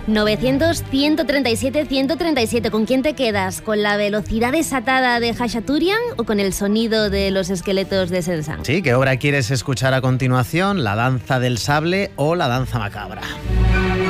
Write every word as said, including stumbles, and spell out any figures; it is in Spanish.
novecientos, ciento treinta y siete, ciento treinta y siete. ¿Con quién te quedas? ¿Con la velocidad desatada de Hachaturian o con el sonido de los esqueletos de Saint-Saëns? Sí, ¿qué obra quieres escuchar a continuación? ¿La danza del sable o la danza macabra?